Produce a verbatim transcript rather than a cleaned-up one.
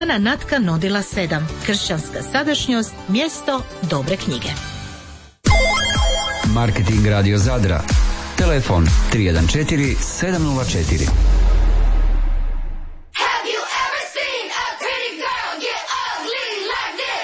Na Natka Nodila sedam. Kršćanska sadašnjost, mjesto dobre knjige. Marketing Radio Zadra. Telefon tri jedan četiri sedam nula četiri.